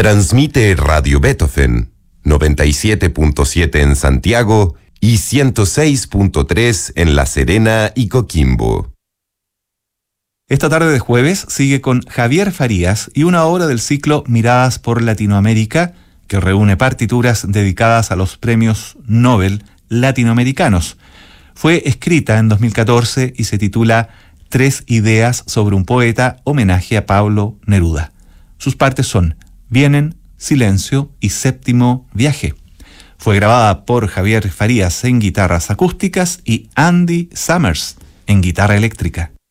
Transmite Radio Beethoven, 97.7 en Santiago y 106.3 en La Serena y Coquimbo. Esta tarde de jueves sigue con Javier Farías y una obra del ciclo Miradas por Latinoamérica, que reúne partituras dedicadas a los premios Nobel latinoamericanos. Fue escrita en 2014 y se titula 3 ideas sobre un poeta, homenaje a Pablo Neruda. Sus partes son Vienen, Silencio y Séptimo Viaje. Fue grabada por Javier Farías en guitarras acústicas y Andy Summers en guitarra eléctrica.